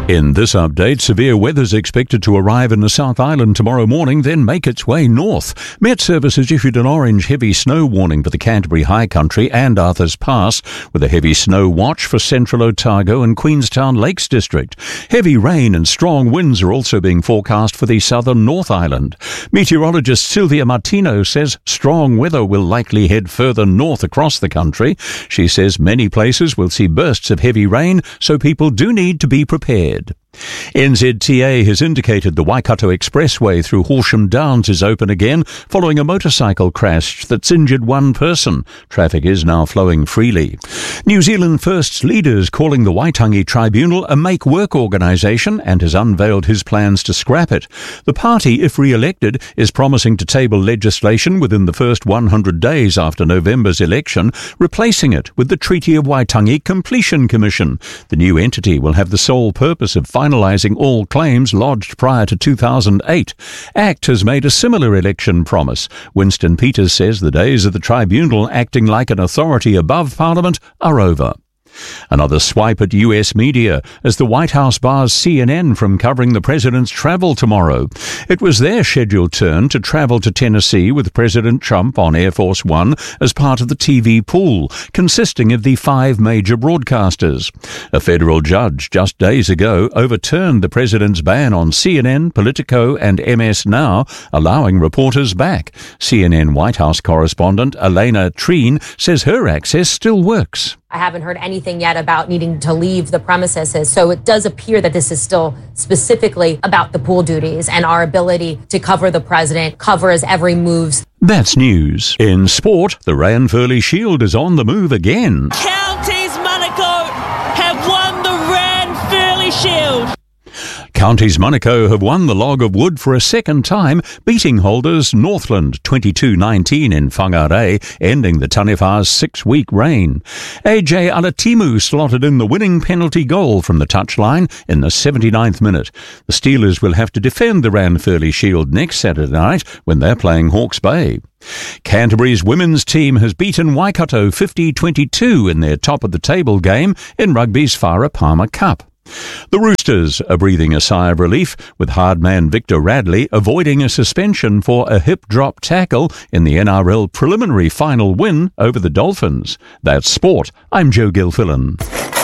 In this update, severe weather's expected to arrive in the South Island tomorrow morning, then make its way north. Met Service has issued an orange heavy snow warning for the Canterbury High Country and Arthurs Pass, with a heavy snow watch for Central Otago and Queenstown Lakes District. Heavy rain and strong winds are also being forecast for the southern North Island. Meteorologist Sylvia Martino says strong weather will likely head further north across the country. She says many places will see bursts of heavy rain, so people do need to be prepared. NZTA has indicated the Waikato Expressway through Horsham Downs is open again following a motorcycle crash that's injured one person. Traffic is now flowing freely. New Zealand First's leaders calling the Waitangi Tribunal a make-work organisation and has unveiled his plans to scrap it. The party, if re-elected, is promising to table legislation within the first 100 days after November's election, replacing it with the Treaty of Waitangi Completion Commission. The new entity will have the sole purpose of finalising all claims lodged prior to 2008. ACT has made a similar election promise. Winston Peters says the days of the tribunal acting like an authority above Parliament are over. Another swipe at US media as the White House bars CNN from covering the president's travel tomorrow. It was their scheduled turn to travel to Tennessee with President Trump on Air Force One as part of the TV pool, consisting of the 5 major broadcasters. A federal judge just days ago overturned the president's ban on CNN, Politico and MS Now, allowing reporters back. CNN White House correspondent Elena Treen says her access still works. I haven't heard anything yet about needing to leave the premises, so it does appear that this is still specifically about the pool duties and our ability to cover the president, cover his every moves. That's news. In sport, the Ranfurly Shield is on the move again. Counties Manukau have won the Ranfurly Shield. Counties Manukau have won the Log of Wood for a second time, beating holders Northland 22-19 in Whangarei, ending the Taniwha's 6-week reign. AJ Alatimu slotted in the winning penalty goal from the touchline in the 79th minute. The Steelers will have to defend the Ranfurly Shield next Saturday night when they're playing Hawke's Bay. Canterbury's women's team has beaten Waikato 50-22 in their top-of-the-table game in rugby's Farah Palmer Cup. The Roosters are breathing a sigh of relief, with hard man Victor Radley avoiding a suspension for a hip-drop tackle in the NRL preliminary final win over the Dolphins. That's sport. I'm Joe Gilfillan.